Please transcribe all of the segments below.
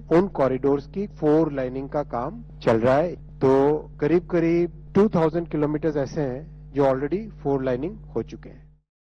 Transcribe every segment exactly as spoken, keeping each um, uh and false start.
उन कॉरिडोर्स की four lining का काम चल रहा है। तो करीब करीब दो हज़ार किलोमीटर ऐसे हैं जो ऑलरेडी फोर लाइनिंग हो चुके हैं।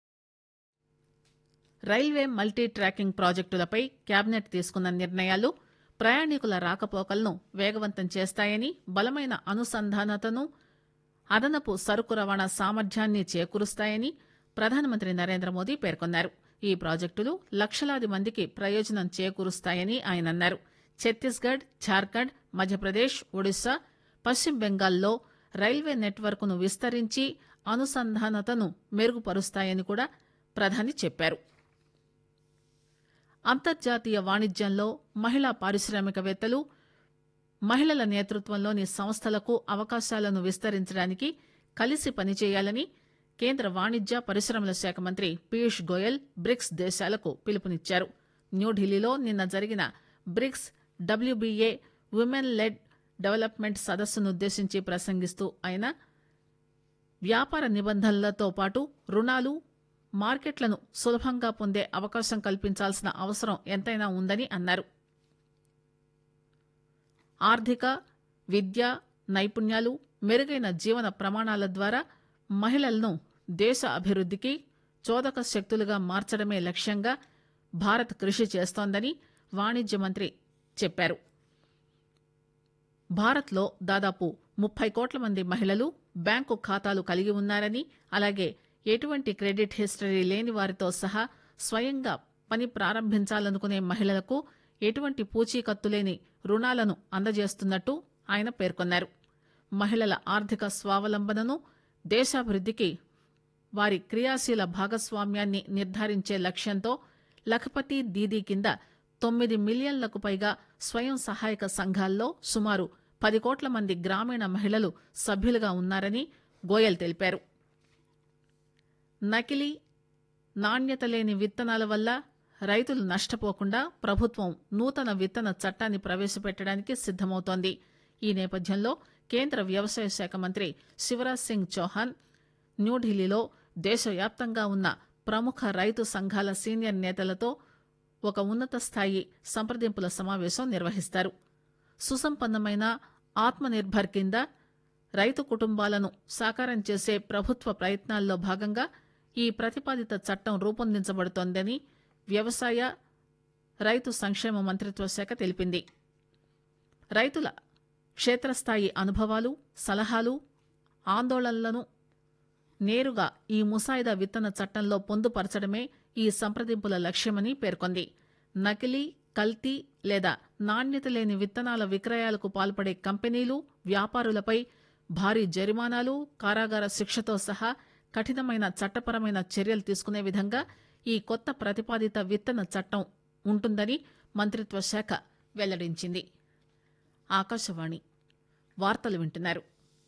రైల్వే మల్టీ ట్రాకింగ్ ప్రాజెక్టులపై కేబినెట్ తీసుకున్న నిర్ణయాలు ప్రయాణికుల రాకపోకలను వేగవంతం చేస్తాయని, బలమైన అనుసంధానతను, అదనపు సరుకు రవాణా సామర్థ్యాన్ని చేకూరుస్తాయని ప్రధానమంత్రి నరేంద్ర మోదీ పేర్కొన్నారు. ఈ ప్రాజెక్టులు లక్షలాది మందికి ప్రయోజనం చేకూరుస్తాయని ఆయన అన్నారు. ఛత్తీస్గఢ్, ఝార్ఖండ్, మధ్యప్రదేశ్, ఒడిశా, పశ్చిమ బెంగాల్లో రైల్వే నెట్వర్క్ ను విస్తరించి అనుసంధానతను మెరుగుపరుస్తాయని కూడా ప్రధాని చెప్పారు. అంతర్జాతీయ వాణిజ్యంలో మహిళా పారిశ్రామికవేత్తలు, మహిళల నేతృత్వంలోని సంస్థలకు అవకాశాలను విస్తరించడానికి కలిసి పనిచేయాలని కేంద్ర వాణిజ్య పరిశ్రమల శాఖ మంత్రి పీయూష్ గోయల్ బ్రిక్స్ దేశాలకు పిలుపునిచ్చారు. న్యూఢిల్లీలో నిన్న జరిగిన bricks WBA women led development సదస్సునుద్దేశించి ప్రసంగిస్తూ ఆయన వ్యాపార నిబంధనలతో పాటు రుణాలు, మార్కెట్లను సులభంగా పొందే అవకాశం కల్పించాల్సిన అవసరం ఎంతైనా ఉందని అన్నారు. ఆర్థిక, విద్య, నైపుణ్యాలు, మెరుగైన జీవన ప్రమాణాల ద్వారా మహిళలను దేశ అభివృద్దికి చోదక శక్తులుగా మార్చడమే లక్ష్యంగా భారత్ కృషి చేస్తోందని వాణిజ్య మంత్రి చెప్పారు. భారత్లో దాదాపు ముప్పై కోట్ల మంది మహిళలు బ్యాంకు ఖాతాలు కలిగి ఉన్నారని, అలాగే ఎటువంటి క్రెడిట్ హిస్టరీ లేని వారితో సహా స్వయంగా పని ప్రారంభించాలనుకునే మహిళలకు ఎటువంటి పూచీకత్తు లేని రుణాలను అందజేస్తున్నట్టు ఆయన పేర్కొన్నారు. మహిళల ఆర్థిక స్వావలంబనను, దేశాభివృద్దికి వారి క్రియాశీల భాగస్వామ్యాన్ని నిర్ధారించే లక్ష్యంతో లఖపతి దీదీ కింద తొమ్మిది మిలియన్లకు పైగా స్వయం సహాయక సంఘాల్లో సుమారు పది కోట్ల మంది గ్రామీణ మహిళలు సభ్యులుగా ఉన్నారని గోయల్ తెలిపారు. నకిలీ, నాణ్యత లేని విత్తనాల వల్ల రైతులు నష్టపోకుండా ప్రభుత్వం నూతన విత్తన చట్టాన్ని ప్రవేశపెట్టడానికి సిద్దమవుతోంది. ఈ నేపథ్యంలో కేంద్ర వ్యవసాయ శాఖ మంత్రి శివరాజ్ సింగ్ చౌహాన్ న్యూఢిల్లీలో దేశవ్యాప్తంగా ఉన్న ప్రముఖ రైతు సంఘాల సీనియర్ నేతలతో ఒక ఉన్నత స్థాయి సంప్రదింపుల సమావేశం నిర్వహిస్తారు. సుసంపన్నమైన ఆత్మ నిర్భర్ కింద రైతు కుటుంబాలను సాకారం చేసే ప్రభుత్వ ప్రయత్నాల్లో భాగంగా ఈ ప్రతిపాదిత చట్టం రూపొందించబడుతోందని వ్యవసాయ, రైతు సంక్షేమ మంత్రిత్వ శాఖ తెలిపింది. రైతుల క్షేత్రస్థాయి అనుభవాలు, సలహాలు, ఆందోళనలను నేరుగా ఈ ముసాయిదా విత్తన చట్టంలో పొందుపరచడమే ఈ సంప్రదింపుల లక్ష్యమని పేర్కొంది. నకిలీ, కల్తీ లేదా నాణ్యత లేని విత్తనాల విక్రయాలకు పాల్పడే కంపెనీలు, వ్యాపారులపై భారీ జరిమానాలు, కారాగార శిక్షతో సహా కఠినమైన చట్టపరమైన చర్యలు తీసుకునే విధంగా ఈ కొత్త ప్రతిపాదిత విత్తన చట్టం ఉంటుందని మంత్రిత్వ శాఖ వెల్లడించింది. ఆకాశవాణి వార్తలు వింటున్నారు.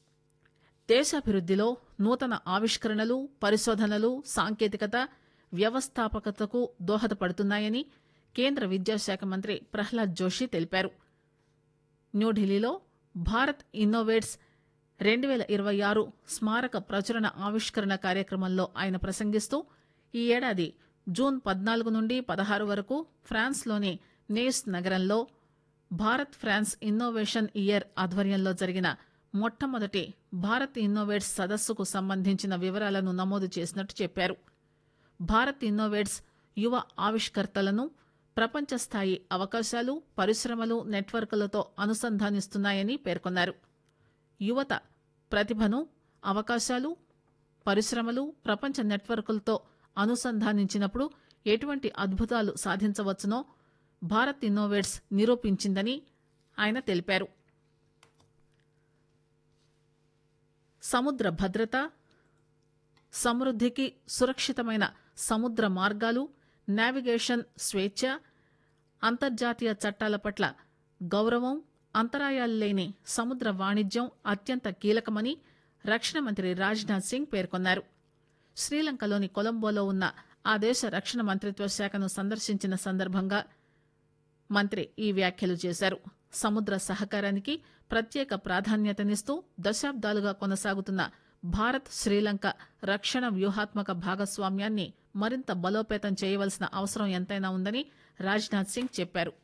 దేశాభివృద్దిలో నూతన ఆవిష్కరణలు, పరిశోధనలు, సాంకేతికత, వ్యవస్థాపకతకు దోహదపడుతున్నాయని కేంద్ర విద్యాశాఖ మంత్రి ప్రహ్లాద్ జోషి తెలిపారు. న్యూఢిల్లీలో భారత్ ఇన్నోవేట్స్ రెండు పేల ఇరవై ఆరు స్మారక ప్రచురణ ఆవిష్కరణ కార్యక్రమంలో ఆయన ప్రసంగిస్తూ ఈ ఏడాది జూన్ పద్నాలుగు నుండి పదహారు వరకు ఫ్రాన్స్లోని నేస్ నగరంలో భారత్ ఫ్రాన్స్ ఇన్నోవేషన్ ఇయర్ ఆధ్వర్యంలో జరిగిన మొట్టమొదటి భారత్ ఇన్నోవేట్స్ సదస్సుకు సంబంధించిన వివరాలను నమోదు చేసినట్టు చెప్పారు. భారత్ ఇన్నోవేట్స్ యువ ఆవిష్కర్తలను ప్రపంచ స్థాయి అవకాశాలు, పరిశ్రమలు, నెట్వర్క్లతో అనుసంధానిస్తున్నాయని పేర్కొన్నారు. యువత ప్రతిభను, అవకాశాలు, పరిశ్రమలు, ప్రపంచ నెట్వర్క్లతో అనుసంధానించినప్పుడు ఎటువంటి అద్భుతాలు సాధించవచ్చునో భారత్ ఇన్నోవేట్స్ నిరూపించిందని ఆయన తెలిపారు. సముద్ర భద్రత, సమృద్దికి సురక్షితమైన సముద్ర మార్గాలు, నావిగేషన్ స్వేచ్ఛ, అంతర్జాతీయ చట్టాల పట్ల గౌరవం, అంతరాయాలు లేని సముద్ర వాణిజ్యం అత్యంత కీలకమని రక్షణ మంత్రి రాజ్నాథ్ సింగ్ పేర్కొన్నారు. శ్రీలంకలోని కొలంబోలో ఉన్న ఆ దేశ రక్షణ మంత్రిత్వ శాఖను సందర్శించిన సందర్భంగా మంత్రి ఈ వ్యాఖ్యలు చేశారు. సముద్ర సహకారానికి ప్రత్యేక ప్రాధాన్యతనిస్తూ దశాబ్దాలుగా కొనసాగుతున్న భారత్ శ్రీలంక రక్షణ వ్యూహాత్మక భాగస్వామ్యాన్ని మరింత బలోపేతం చేయవలసిన అవసరం ఎంతైనా ఉందని రాజ్నాథ్ సింగ్ చెప్పారు.